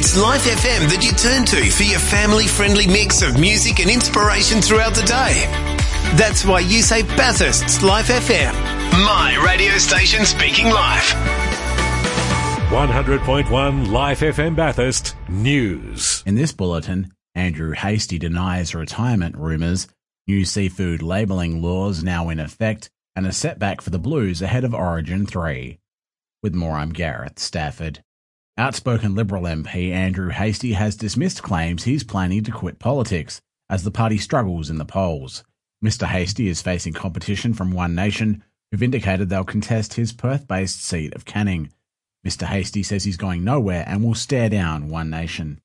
It's Life FM that you turn to for your family-friendly mix of music and inspiration throughout the day. That's why you say Bathurst's Life FM. My radio station speaking life. 100.1 Life FM Bathurst News. In this bulletin, Andrew Hastie denies retirement rumours, new seafood labelling laws now in effect, and a setback for the Blues ahead of Origin 3. With more, I'm Gareth Stafford. Outspoken Liberal MP Andrew Hastie has dismissed claims he's planning to quit politics as the party struggles in the polls. Mr Hastie is facing competition from One Nation, who've indicated they'll contest his Perth-based seat of Canning. Mr Hastie says he's going nowhere and will stare down One Nation.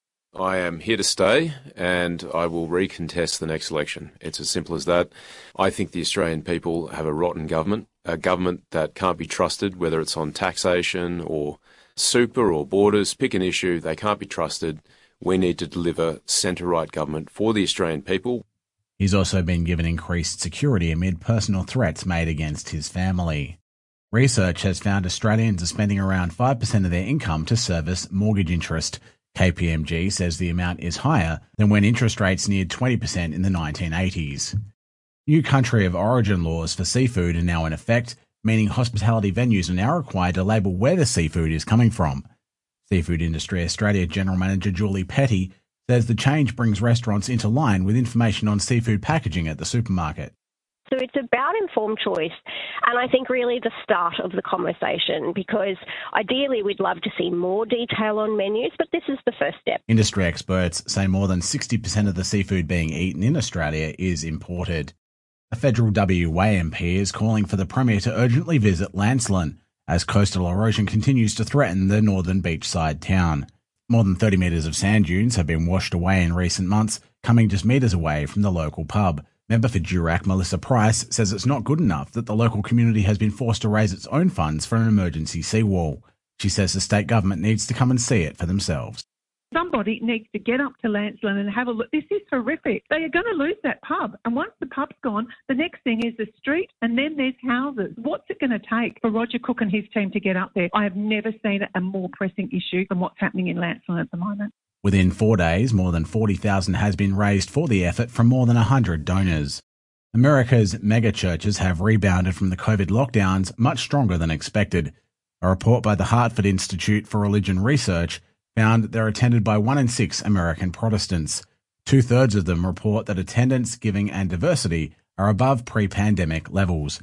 I am here to stay and I will recontest the next election. It's as simple as that. I think the Australian people have a rotten government, a government that can't be trusted, whether it's on taxation or super or borders. Pick an issue, they can't be trusted. We need to deliver centre-right government for the Australian people. He's also been given increased security amid personal threats made against his family. Research has found Australians are spending around 5% of their income to service mortgage interest. KPMG says the amount is higher than when interest rates neared 20% in the 1980s. New country of origin laws for seafood are now in effect, meaning hospitality venues are now required to label where the seafood is coming from. Seafood Industry Australia General Manager Julie Petty says the change brings restaurants into line with information on seafood packaging at the supermarket. So it's about informed choice, and I think really the start of the conversation, because ideally we'd love to see more detail on menus, but this is the first step. Industry experts say more than 60% of the seafood being eaten in Australia is imported. A federal WA MP is calling for the Premier to urgently visit Lancelin as coastal erosion continues to threaten the northern beachside town. More than 30 metres of sand dunes have been washed away in recent months, coming just metres away from the local pub. Member for Durack, Melissa Price, says it's not good enough that the local community has been forced to raise its own funds for an emergency seawall. She says the state government needs to come and see it for themselves. Somebody needs to get up to Lancelin and have a look. This is horrific. They are going to lose that pub. And once the pub's gone, the next thing is the street and then there's houses. What's it going to take for Roger Cook and his team to get up there? I have never seen a more pressing issue than what's happening in Lancelin at the moment. Within 4 days, more than $40,000 has been raised for the effort from more than 100 donors. America's megachurches have rebounded from the COVID lockdowns much stronger than expected. A report by the Hartford Institute for Religion Research found they're attended by 1 in 6 American Protestants. 2/3 of them report that attendance, giving and diversity are above pre-pandemic levels.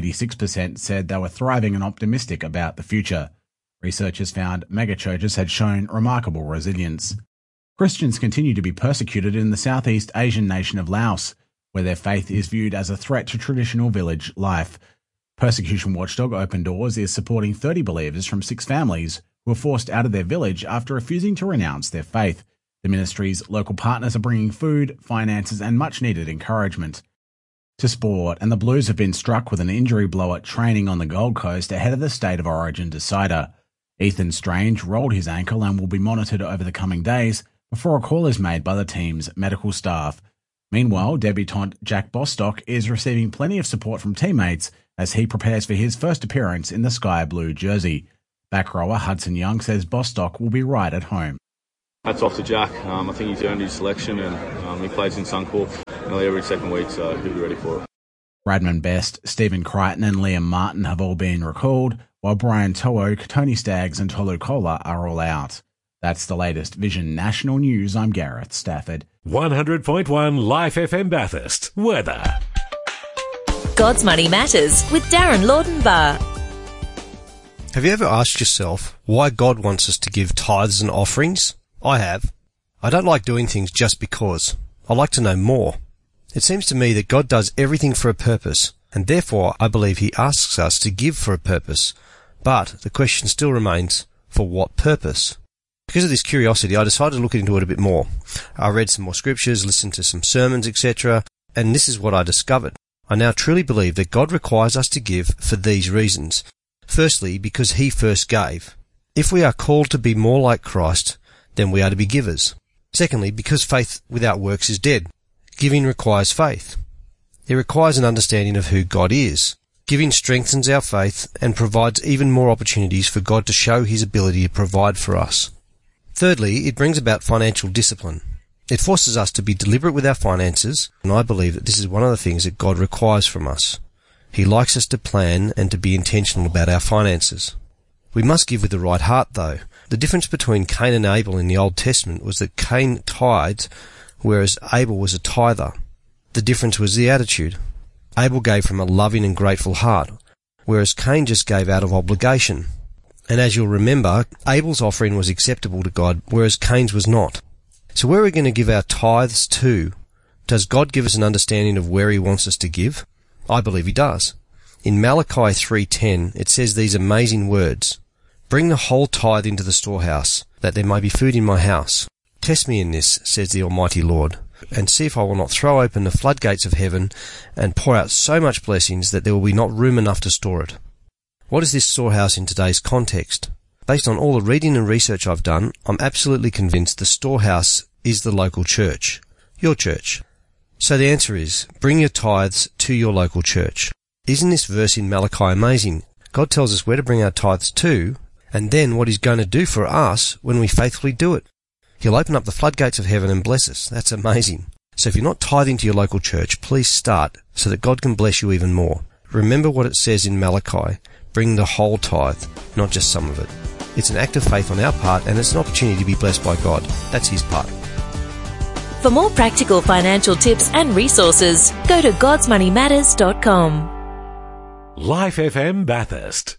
86% said they were thriving and optimistic about the future. Researchers found megachurches had shown remarkable resilience. Christians continue to be persecuted in the Southeast Asian nation of Laos, where their faith is viewed as a threat to traditional village life. Persecution watchdog Open Doors is supporting 30 believers from 6 families who were forced out of their village after refusing to renounce their faith. The ministry's local partners are bringing food, finances and much-needed encouragement. To sport, and the Blues have been struck with an injury blow at training on the Gold Coast ahead of the State of Origin decider. Ethan Strange rolled his ankle and will be monitored over the coming days before a call is made by the team's medical staff. Meanwhile, debutant Jack Bostock is receiving plenty of support from teammates as he prepares for his first appearance in the Sky Blue jersey. Back rower Hudson Young says Bostock will be right at home. Hats off to Jack. I think he's earned his selection and he plays in Suncorp nearly every second week, so he'll be ready for it. Bradman Best, Stephen Crichton and Liam Martin have all been recalled, while Brian To'o, Tony Staggs and Tolu Kola are all out. That's the latest Vision National News. I'm Gareth Stafford. 100.1 Life FM Bathurst. Weather. God's Money Matters with Darren Laudenbar. Have you ever asked yourself why God wants us to give tithes and offerings? I have. I don't like doing things just because. I like to know more. It seems to me that God does everything for a purpose, and therefore I believe he asks us to give for a purpose. But the question still remains, for what purpose? Because of this curiosity, I decided to look into it a bit more. I read some more scriptures, listened to some sermons, etc., and this is what I discovered. I now truly believe that God requires us to give for these reasons. Firstly, because he first gave. If we are called to be more like Christ, then we are to be givers. Secondly, because faith without works is dead. Giving requires faith. It requires an understanding of who God is. Giving strengthens our faith and provides even more opportunities for God to show his ability to provide for us. Thirdly, it brings about financial discipline. It forces us to be deliberate with our finances, and I believe that this is one of the things that God requires from us. He likes us to plan and to be intentional about our finances. We must give with the right heart, though. The difference between Cain and Abel in the Old Testament was that Cain tithed, whereas Abel was a tither. The difference was the attitude. Abel gave from a loving and grateful heart, whereas Cain just gave out of obligation. And as you'll remember, Abel's offering was acceptable to God, whereas Cain's was not. So where are we going to give our tithes to? Does God give us an understanding of where he wants us to give? I believe he does. In Malachi 3:10, it says these amazing words, "Bring the whole tithe into the storehouse, that there may be food in my house. Test me in this, says the Almighty Lord, and see if I will not throw open the floodgates of heaven and pour out so much blessings that there will be not room enough to store it." What is this storehouse in today's context? Based on all the reading and research I've done, I'm absolutely convinced the storehouse is the local church, your church. So the answer is, bring your tithes to your local church. Isn't this verse in Malachi amazing? God tells us where to bring our tithes to, and then what he's going to do for us when we faithfully do it. He'll open up the floodgates of heaven and bless us. That's amazing. So if you're not tithing to your local church, please start so that God can bless you even more. Remember what it says in Malachi. Bring the whole tithe, not just some of it. It's an act of faith on our part, and it's an opportunity to be blessed by God. That's his part. For more practical financial tips and resources, go to godsmoneymatters.com. Life FM Bathurst.